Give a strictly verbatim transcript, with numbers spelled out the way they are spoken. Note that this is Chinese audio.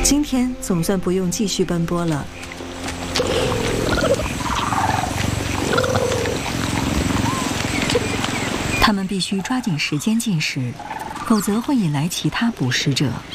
今天总算不用继续奔波了。他们必须抓紧时间进食，否则会引来其他捕食者。